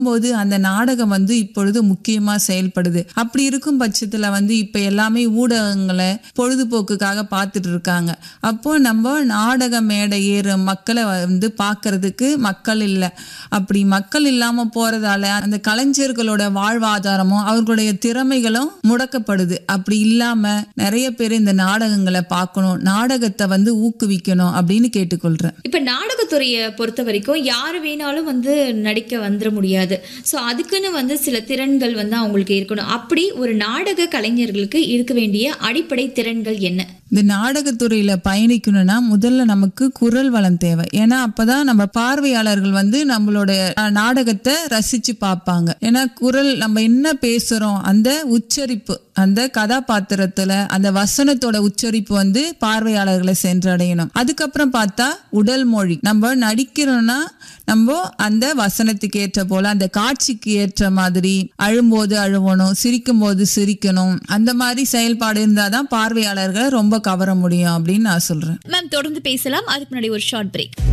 போது அந்த நாடகம் இப்பொழுது முக்கியமா செயல்படுது. அப்படி இருக்கும் பட்சத்துல இப்ப எல்லாமே ஊடகங்களை பொழுதுபோக்குக்காக பார்த்துட்டு இருக்காங்க. அப்போ நம்ம நாடக மேடை ஏற மக்களை பார்க்கறதுக்கு மக்கள் இல்லை. அப்படி மக்கள் இல்லாம போறதால அந்த கலைஞர்களோட வாழ்வாதாரமும் அவர்களுடைய திறமைகளும் முடக்கப்படுது. அப்படி இல்லாம நிறைய பேர் இந்த நாடகங்களை பார்க்கணும், நாடகத்தை ஊக்குவிக்கணும் அப்படின்னு கேட்டுக்கொள்றேன். இப்ப நாடகத்துறையை பொறுத்த வரைக்கும் யாரு வேணாலும் நடிக்க வந்துட முடியாது. ஸோ அதுக்குன்னு சில திறன்கள் அவங்களுக்கு இருக்கணும். அப்படி ஒரு நாடக கலைஞர்களுக்கு இருக்க வேண்டிய அடிப்படை திறன்கள் என்ன? இந்த நாடகத்துறையில பயணிக்கணும்னா முதல்ல நமக்கு குரல் வளம் தேவை. ஏன்னா அப்பதான் நம்ம பார்வையாளர்கள் நம்மளோட நாடகத்தை ரசிச்சு பார்ப்பாங்க. ஏன்னா குரல், நம்ம என்ன பேசுறோம், அந்த உச்சரிப்பு, அந்த கதாபாத்திரத்துல அந்த வசனத்தோட உச்சரிப்பு பார்வையாளர்களை சென்றடையணும். அதுக்கப்புறம் பார்த்தா உடல் மொழி. நம்ம நடிக்கிறோம்னா நம்ம அந்த வசனத்துக்கு ஏற்ற போல, அந்த காட்சிக்கு ஏற்ற மாதிரி அழும்போது அழுவணும், சிரிக்கும் போது சிரிக்கணும். அந்த மாதிரி செயல்பாடு இருந்தாதான் பார்வையாளர்களை ரொம்ப கவர முடியும் அப்படின்னு நான் சொல்றேன். மேம் தொடர்ந்து பேசலாம். அதுக்கு முன்னாடி ஒரு ஷார்ட் பிரேக்.